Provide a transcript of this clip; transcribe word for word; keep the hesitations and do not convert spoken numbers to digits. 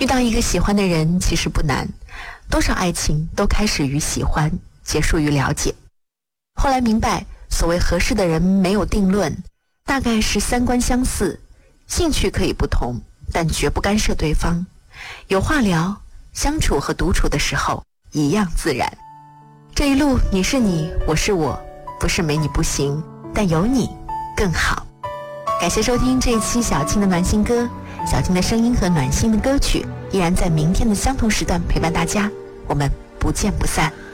遇到一个喜欢的人其实不难，多少爱情都开始于喜欢，结束于了解。后来明白，所谓合适的人没有定论，大概是三观相似，兴趣可以不同，但绝不干涉对方，有话聊，相处和独处的时候一样自然。这一路你是你，我是我，不是没你不行，但有你更好。感谢收听这一期小青的暖心歌，小青的声音和暖心的歌曲依然在明天的相同时段陪伴大家，我们不见不散。